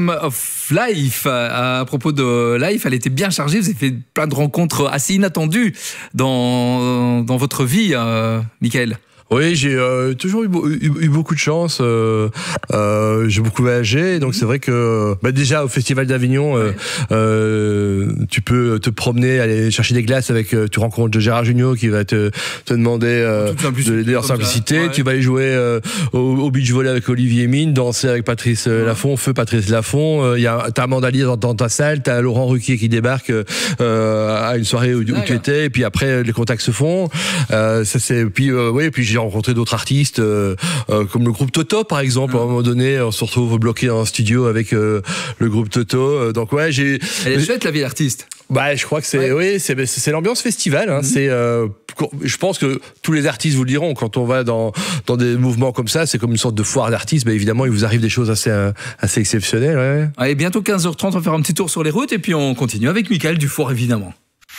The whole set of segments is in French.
Of Life. À propos de Life, elle était bien chargée. Vous avez fait plein de rencontres assez inattendues dans votre vie, Michael. Oui, j'ai toujours eu beaucoup de chance. J'ai beaucoup voyagé, donc c'est vrai que déjà au Festival d'Avignon, tu peux te promener, aller chercher des glaces avec. Tu rencontres Gérard Jugnot qui va te demander de leur simplicité. Ouais. Tu vas aller jouer au beach volley avec Olivier Mine, danser avec Patrice Laffont, feu Patrice Laffont. T'as Amanda Lear dans ta salle, t'as Laurent Ruquier qui débarque à une soirée où tu étais, et puis après les contacts se font. Puis j'ai rencontré d'autres artistes comme le groupe Toto par exemple. À un moment donné on se retrouve bloqué en studio avec le groupe Toto, donc ouais elle est chouette la vie d'artiste. Je crois que c'est l'ambiance festival, hein. Je pense que tous les artistes vous le diront, quand on va dans des mouvements comme ça, c'est comme une sorte de foire d'artistes. Évidemment il vous arrive des choses assez exceptionnelles, ouais. Allez, bientôt 15h30, on va faire un petit tour sur les routes et puis on continue avec Michael Dufour évidemment.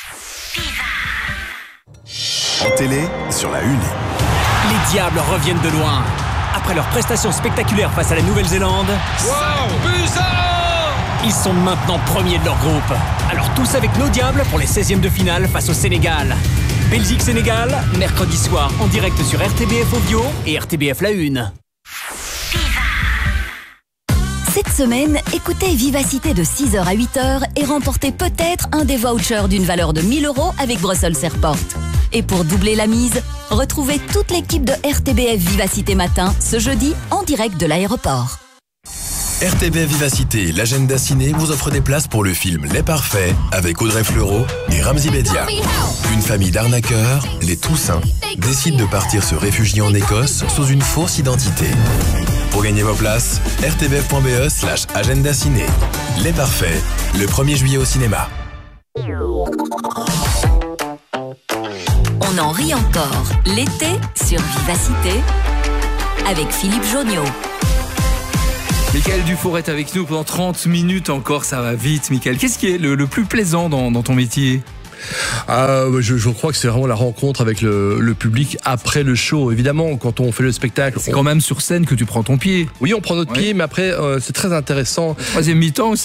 En télé, sur la Une. Les Diables reviennent de loin. Après leur prestation spectaculaire face à la Nouvelle-Zélande, ils sont maintenant premiers de leur groupe. Alors tous avec nos Diables pour les 16e de finale face au Sénégal. Belgique-Sénégal, mercredi soir en direct sur RTBF Audio et RTBF La Une. Cette semaine, écoutez Vivacité de 6h à 8h et remportez peut-être un des vouchers d'une valeur de 1 000 € avec Brussels Airport. Et pour doubler la mise, retrouvez toute l'équipe de RTBF Vivacité Matin ce jeudi en direct de l'aéroport. RTBF Vivacité, l'agenda ciné vous offre des places pour le film Les Parfaits avec Audrey Fleurot et Ramzy Bedia. Une famille d'arnaqueurs, les Toussaint, décide de partir se réfugier en Écosse sous une fausse identité. Pour gagner vos places, rtbf.be/agenda ciné. Les Parfaits, le 1er juillet au cinéma. On en rit encore l'été sur Vivacité avec Philippe Joniot. Michael Dufour est avec nous pendant 30 minutes encore, ça va vite Michael. Qu'est-ce qui est le plus plaisant dans ton métier ? Je crois que c'est vraiment la rencontre avec le public après le show. Évidemment, quand on fait le spectacle... C'est quand même sur scène que tu prends ton pied. Oui, on prend notre pied, mais après, c'est très intéressant. Troisième mi-temps aussi ?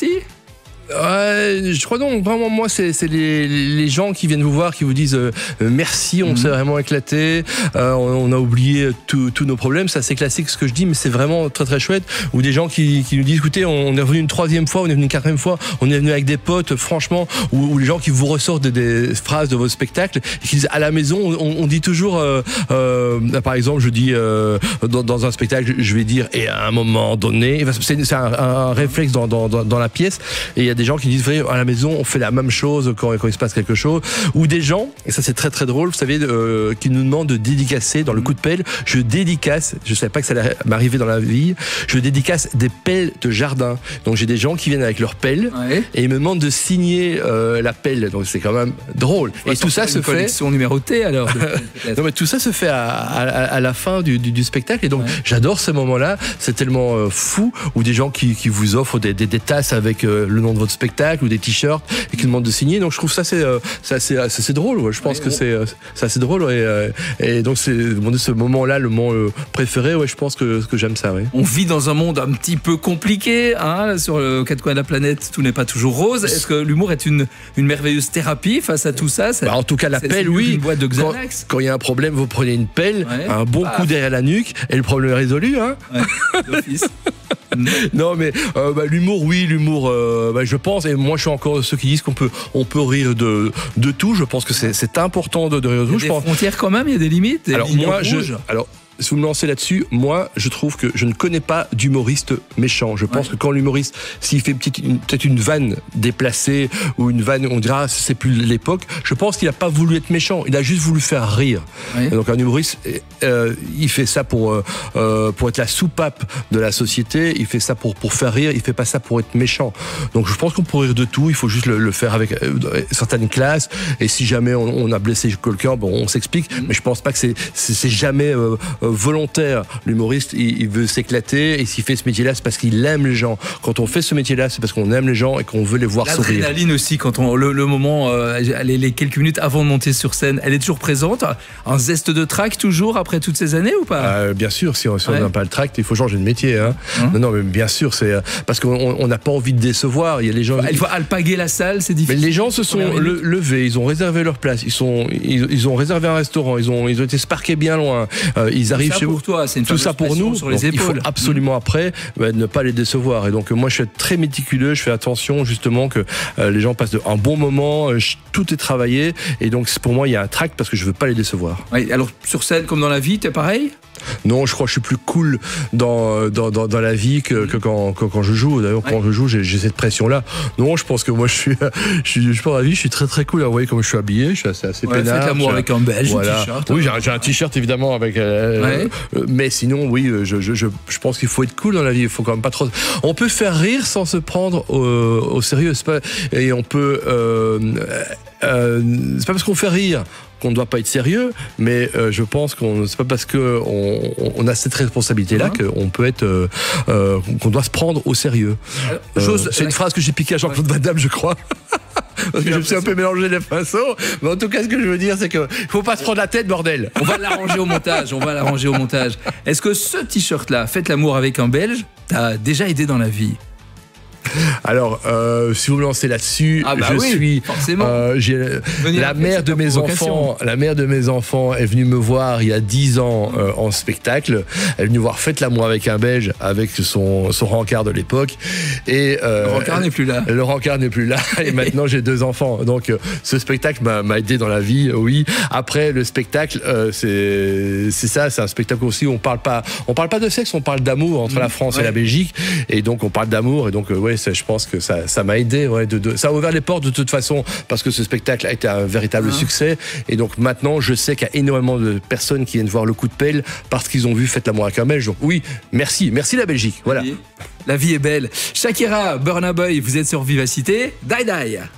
Je crois non, vraiment moi c'est les gens qui viennent vous voir, qui vous disent merci, on s'est vraiment éclaté, on a oublié tous nos problèmes. Ça c'est classique ce que je dis, mais c'est vraiment très très chouette. Ou des gens qui nous disent écoutez, on est revenu une 3e fois, on est venu une 4e fois, on est venu avec des potes, franchement. Ou les gens qui vous ressortent des phrases de votre spectacle et qui disent à la maison on dit toujours par exemple je dis dans un spectacle je vais dire et à un moment donné, c'est un réflexe dans la pièce, et il y a des gens qui disent à la maison on fait la même chose quand il se passe quelque chose. Ou des gens, et ça c'est très très drôle, vous savez, qui nous demandent de dédicacer dans le coup de pelle. Je dédicace, je savais pas que ça allait m'arriver dans la vie, je dédicace des pelles de jardin. Donc j'ai des gens qui viennent avec leurs pelles et ils me demandent de signer la pelle, donc c'est quand même drôle. Et tout ça se fait collection numérotée alors. Non mais tout ça se fait à la fin du spectacle, et donc j'adore ces moments-là, c'est tellement fou. Ou des gens qui vous offrent des tasses avec le nom de votre spectacle ou des t-shirts et qui demandent de signer. Donc je trouve ça c'est assez drôle. Ouais. Je pense que c'est assez drôle, et donc c'est ce moment-là le moment préféré. Ouais, je pense que j'aime ça. Ouais. On vit dans un monde un petit peu compliqué, hein, sur le quatre coins de la planète, tout n'est pas toujours rose. Est-ce que l'humour est une merveilleuse thérapie face à tout ça? En tout cas, la pelle, oui. Une boîte de Xanax. Quand il y a un problème, vous prenez une pelle, un bon coup derrière la nuque, et le problème est résolu. Hein. D'office. Non mais l'humour, oui, l'humour, je pense, et moi je suis encore de ceux qui disent qu'on peut rire de tout. Je pense que c'est important de rire de tout. Il y a des frontières quand même, il y a des limites. Si vous me lancez là-dessus, moi, je trouve que je ne connais pas d'humoriste méchant. Je pense que quand l'humoriste, s'il fait peut-être une vanne déplacée ou une vanne, on dira c'est plus l'époque, je pense qu'il n'a pas voulu être méchant. Il a juste voulu faire rire. Oui. Donc un humoriste, il fait ça pour être la soupape de la société. Il fait ça pour faire rire. Il fait pas ça pour être méchant. Donc je pense qu'on peut rire de tout. Il faut juste le faire avec certaines classes. Et si jamais on a blessé quelqu'un, bon, on s'explique. Mais je pense pas que c'est jamais volontaire. L'humoriste, il veut s'éclater, et s'il fait ce métier-là, c'est parce qu'il aime les gens. Quand on fait ce métier-là, c'est parce qu'on aime les gens et qu'on veut les voir sourire. L'adrénaline aussi, quand le moment, les quelques minutes avant de monter sur scène, elle est toujours présente. Un zeste de trac toujours après toutes ces années ou pas? Bien sûr, si on n'a pas le tract, il faut changer de métier. Hein. Non, mais bien sûr, c'est parce qu'on n'a pas envie de décevoir. Il y a les gens. Il faut alpaguer la salle, c'est difficile. Mais les gens se sont levés, ils ont réservé leur place, ils ont réservé un restaurant, ils ont été se parquer bien loin. Ils arrivent chez vous. Pour toi, c'est une tout ça pour nous. Sur les épaules. Il faut absolument après ne pas les décevoir. Et donc moi, je suis très méticuleux, je fais attention justement que les gens passent un bon moment. Tout est travaillé, et donc pour moi, il y a un tract parce que je veux pas les décevoir. Oui, alors sur scène comme dans la vie, t'es pareil? Non, je crois que je suis plus cool dans la vie que quand je joue. D'ailleurs, quand je joue, j'ai cette pression-là. Non, je pense que moi, je pense dans la vie, je suis très très cool. Vous voyez comme je suis habillé, je suis assez peinard. Faites l'amour avec un Belge, voilà. un t-shirt. Oui, j'ai un t-shirt évidemment avec. Mais sinon, oui, je pense qu'il faut être cool dans la vie. Il faut quand même pas trop. On peut faire rire sans se prendre au sérieux, et on peut. C'est pas parce qu'on fait rire qu'on ne doit pas être sérieux, mais je pense c'est pas parce qu'on a cette responsabilité-là qu'on peut être, qu'on doit se prendre au sérieux. C'est une phrase que j'ai piquée à Jean-Claude Van Damme, je crois. Parce que je me suis un peu mélangé les pinceaux. Mais en tout cas, ce que je veux dire, c'est qu'il ne faut pas se prendre la tête, bordel. On va l'arranger au montage. Est-ce que ce t-shirt-là, Faites l'amour avec un Belge, t'a déjà aidé dans la vie? Alors, si vous me lancez là-dessus, suis forcément. La mère de mes enfants est venue me voir il y a 10 ans en spectacle. Elle est venue voir Faites l'amour avec un Belge avec son rencard de l'époque. Et le rencard n'est plus là. Le rencard n'est plus là. Et maintenant j'ai 2 enfants. Donc ce spectacle m'a aidé dans la vie. Oui. Après le spectacle, c'est ça. C'est un spectacle aussi où on parle pas de sexe, on parle d'amour entre la France et la Belgique. Et donc on parle d'amour. Et donc je pense que ça m'a aidé. Ça a ouvert les portes de toute façon parce que ce spectacle a été un véritable succès. Et donc maintenant, je sais qu'il y a énormément de personnes qui viennent voir le coup de pelle parce qu'ils ont vu Faites l'amour avec un Belge. Donc oui, merci la Belgique. Voilà. La vie est belle. Shakira, Burna Boy, vous êtes sur Vivacité. Die Die.